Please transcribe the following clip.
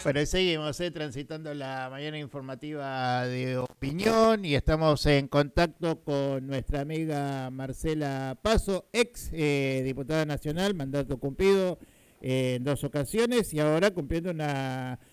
Bueno, seguimos transitando la mañana informativa de opinión y estamos en contacto con nuestra amiga Marcela Paso, ex diputada nacional, mandato cumplido en dos ocasiones y ahora cumpliendo una